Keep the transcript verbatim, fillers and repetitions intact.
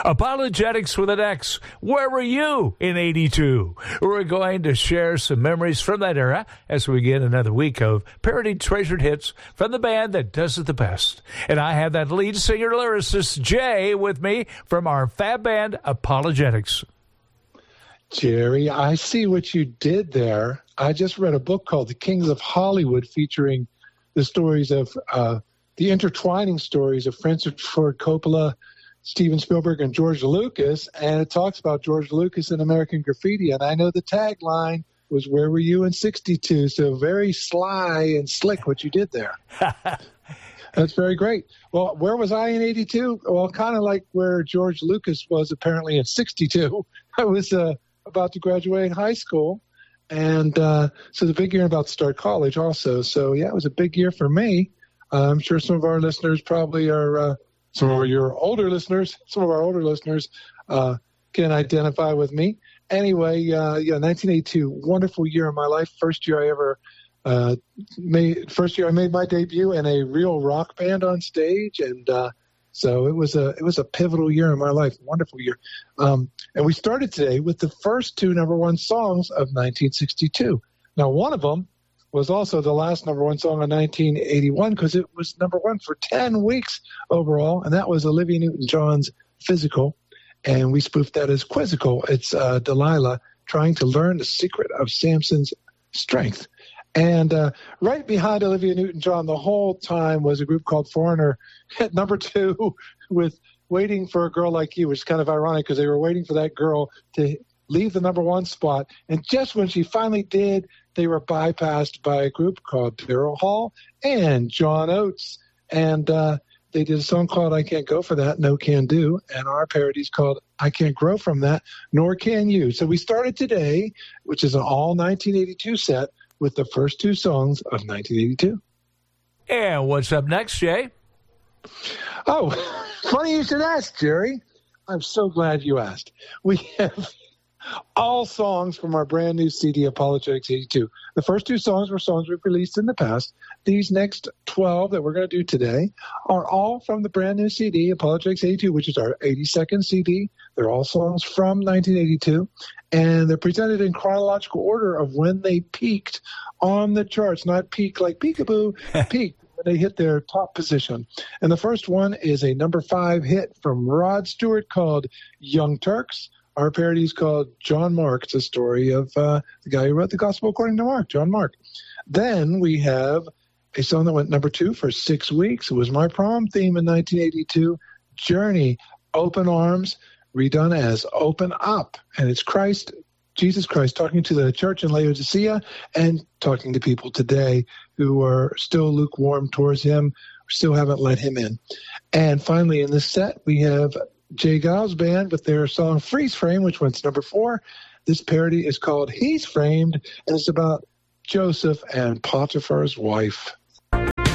Apologetics with an X. Where were you in eighty-two? We're going to share some memories from that era as we begin another week of parody treasured hits from the band that does it the best. And I have that lead singer lyricist Jay with me from our fab band Apologetics. Jerry, I see what you did there. I just read a book called The Kings of Hollywood featuring the stories of uh, the intertwining stories of Francis Ford Coppola, Steven Spielberg, and George Lucas, and it talks about George Lucas and American Graffiti, and I know the tagline was, "Where were you in sixty-two?" So very sly and slick what you did there. That's very great. Well, where was I in eighty-two? Well, kind of like where George Lucas was apparently in sixty-two. I was uh, about to graduate high school, and uh, so the big year about to start college also. So, yeah, it was a big year for me. Uh, I'm sure some of our listeners probably are uh, – some of your older listeners, some of our older listeners uh, can identify with me. Anyway, uh, yeah, nineteen eighty-two, wonderful year in my life. First year I ever uh, made, first year I made my debut in a real rock band on stage, and uh, so it was a it was a pivotal year in my life, wonderful year. Um, and we started today with the first two number one songs of nineteen sixty-two. Now, one of them was also the last number one song of nineteen eighty-one because it was number one for ten weeks overall, and that was Olivia Newton-John's Physical, and we spoofed that as Quizzical. It's uh, Delilah trying to learn the secret of Samson's strength. And uh, right behind Olivia Newton-John the whole time was a group called Foreigner at number two with Waiting for a Girl Like You, which is kind of ironic because they were waiting for that girl to leave the number one spot, and just when she finally did, they were bypassed by a group called Daryl Hall and John Oates, and uh, they did a song called I Can't Go For That, No Can Do, and our parody's called I Can't Grow From That, Nor Can You. So we started today, which is an all nineteen eighty-two set, with the first two songs of nineteen eighty-two. And what's up next, Jay? Oh, funny you should ask, Jerry. I'm so glad you asked. We have all songs from our brand new C D, Apologetics eighty-two. The first two songs were songs we've released in the past. These next twelve that we're going to do today are all from the brand new C D, Apologetics eighty-two, which is our eighty-second C D. They're all songs from nineteen eighty-two, and they're presented in chronological order of when they peaked on the charts, not peak like peekaboo, peaked when they hit their top position. And the first one is a number five hit from Rod Stewart called Young Turks. Our parody is called John Mark. It's a story of uh, the guy who wrote the Gospel According to Mark, John Mark. Then we have a song that went number two for six weeks. It was my prom theme in nineteen eighty-two, Journey, Open Arms, redone as Open Up. And it's Christ, Jesus Christ, talking to the church in Laodicea and talking to people today who are still lukewarm towards him, still haven't let him in. And finally in this set, we have Jay Giles Band with their song Freeze Frame, which went to number four. This parody is called He's Framed, and it's about Joseph and Potiphar's wife.